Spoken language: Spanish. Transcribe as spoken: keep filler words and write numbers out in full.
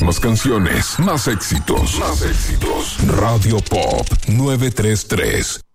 Más canciones, más éxitos. Más éxitos. Radio Pop novecientos treinta y tres.